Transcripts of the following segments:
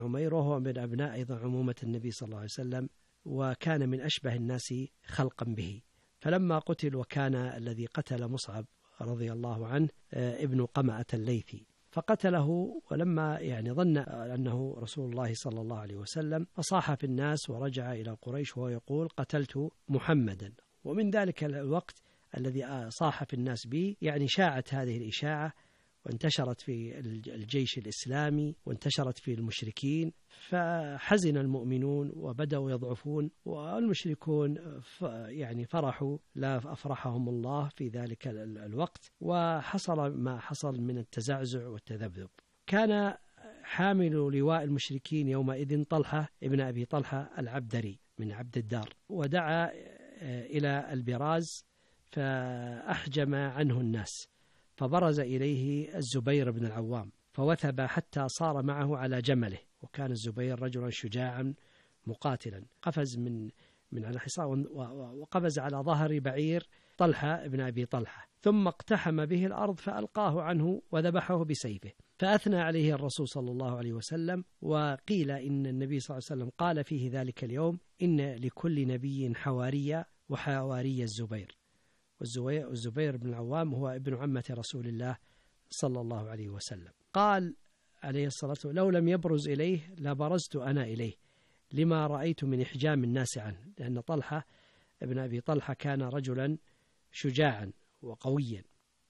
عمير، وهو من أبناء أيضا عمومة النبي صلى الله عليه وسلم، وكان من أشبه الناس خلقا به. فلما قتل، وكان الذي قتل مصعب رضي الله عنه ابن قمأة الليثي، فقتله، ولما ظن أنه رسول الله صلى الله عليه وسلم فصاح في الناس ورجع إلى قريش وهو يقول قتلت محمدا. ومن ذلك الوقت الذي صاح في الناس به شاعت هذه الإشاعة وانتشرت في الجيش الإسلامي وانتشرت في المشركين، فحزن المؤمنون وبدأوا يضعفون، والمشركون فرحوا لا أفرحهم الله في ذلك الوقت، وحصل ما حصل من التزعزع والتذبذب. كان حامل لواء المشركين يومئذ طلحة ابن أبي طلحة العبدري من عبد الدار، ودعا إلى البراز فأحجم عنه الناس، فبرز إليه الزبير بن العوام فوثب حتى صار معه على جمله، وكان الزبير رجلا شجاعا مقاتلا، قفز من على الحصان وقفز على ظهر بعير طلحة ابن أبي طلحة، ثم اقتحم به الأرض فألقاه عنه وذبحه بسيفه، فأثنى عليه الرسول صلى الله عليه وسلم. وقيل إن النبي صلى الله عليه وسلم قال فيه ذلك اليوم إن لكل نبي حواريا، وحواري الزبير، والزبير بن العوام هو ابن عمة رسول الله صلى الله عليه وسلم. قال عليه الصلاة والسلام لو لم يبرز إليه لبرزت أنا إليه لما رأيت من إحجام الناس عنه، لأن طلحة ابن أبي طلحة كان رجلا شجاعا وقويا.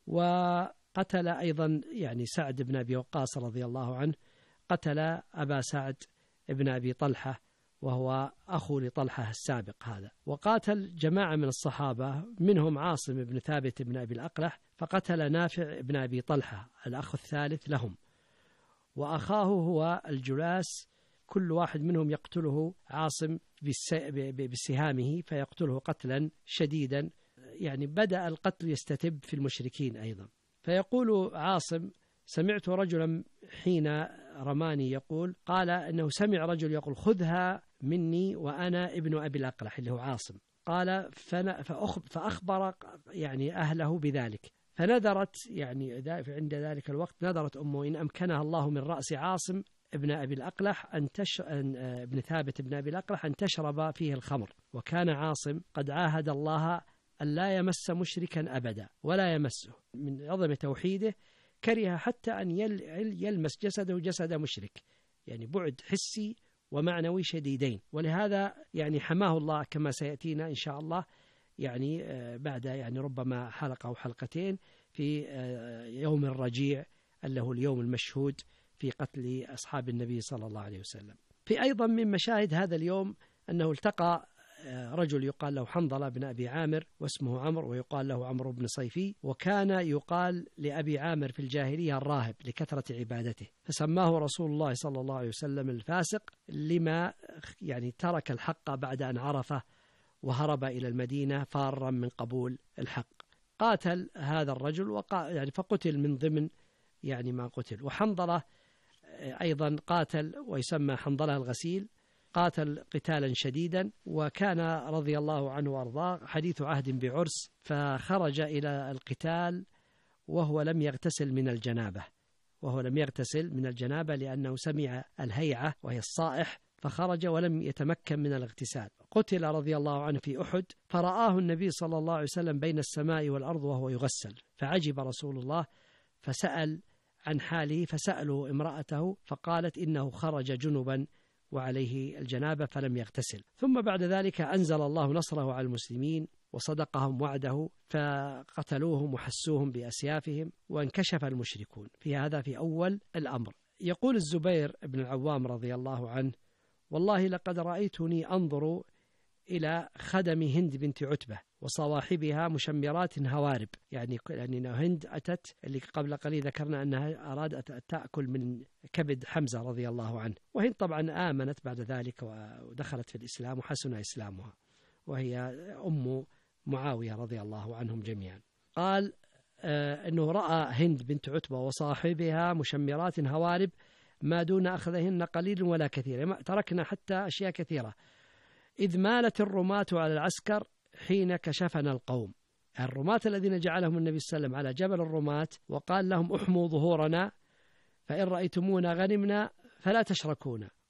وقتل أيضا سعد بن أبي وقاص رضي الله عنه، قتل أبا سعد ابن أبي طلحة وهو أخو لطلحة السابق هذا. وقاتل جماعة من الصحابة منهم عاصم بن ثابت بن أبي الأقلح، فقتل نافع بن أبي طلحة الأخ الثالث لهم، وأخاه هو الجلاس، كل واحد منهم يقتله عاصم بسهامه فيقتله قتلا شديدا. بدأ القتل يستتب في المشركين أيضا. فيقول عاصم سمعت رجلا حين رماني يقول، قال أنه سمع رجل يقول خذها مني وأنا ابن أبي الأقلح اللي هو عاصم. قال فأخبر أهله بذلك، فنذرت عند ذلك الوقت نذرت أمه إن أمكنها الله من رأس عاصم ابن أبي الأقلح ابن ثابت ابن أبي الأقلح أن تشرب فيه الخمر. وكان عاصم قد عاهد الله أن لا يمس مشركا أبدا ولا يمسه، من عظم توحيده كره حتى أن يلمس جسده جسد مشرك، بعد حسي ومعنوي شديدين. ولهذا حماه الله كما سيأتينا إن شاء الله بعد ربما حلقة أو حلقتين في يوم الرجيع اللي هو اليوم المشهود في قتل أصحاب النبي صلى الله عليه وسلم. في أيضا من مشاهد هذا اليوم أنه التقى رجل يقال له حنظلة بن أبي عامر واسمه عمرو، ويقال له عمرو بن صيفي، وكان يقال لأبي عامر في الجاهلية الراهب لكثرة عبادته، فسماه رسول الله صلى الله عليه وسلم الفاسق لما ترك الحق بعد أن عرفه وهرب إلى المدينة فارا من قبول الحق. قاتل هذا الرجل فقتل من ضمن ما قتل. وحنظلة أيضا قاتل، ويسمى حنظلة الغسيل، قاتل قتالا شديدا، وكان رضي الله عنه وأرضاه حديث عهد بعرس، فخرج إلى القتال وهو لم يغتسل من الجنابة لأنه سمع الهيعة وهي الصائح، فخرج ولم يتمكن من الاغتسال. قتل رضي الله عنه في أحد، فرآه النبي صلى الله عليه وسلم بين السماء والأرض وهو يغسل، فعجب رسول الله فسأل عن حاله، فسألوا امرأته فقالت إنه خرج جنبا وعليه الجنابة فلم يغتسل. ثم بعد ذلك أنزل الله نصره على المسلمين وصدقهم وعده، فقتلوهم وحسوهم بأسيافهم وانكشف المشركون. في هذا في أول الأمر. يقول الزبير بن العوام رضي الله عنه والله لقد رأيتني أنظر إلى خدم هند بنت عتبة وصواحبها مشمرات هوارب، هند أتت اللي قبل قليل ذكرنا أنها أرادت تأكل من كبد حمزة رضي الله عنه، وهند طبعا آمنت بعد ذلك ودخلت في الإسلام وحسن إسلامها، وهي أم معاوية رضي الله عنهم جميعا. قال أنه رأى هند بنت عتبة وصاحبها مشمرات هوارب ما دون أخذهن قليل ولا كثير، تركنا حتى أشياء كثيرة، إذ مالت الرماة على العسكر حين كشفنا القوم. الرماة الذين جعلهم النبي صلى الله عليه وسلم على جبل الرماة وقال لهم احموا ظهورنا فإن رأيتمونا غنمنا فلا تشركون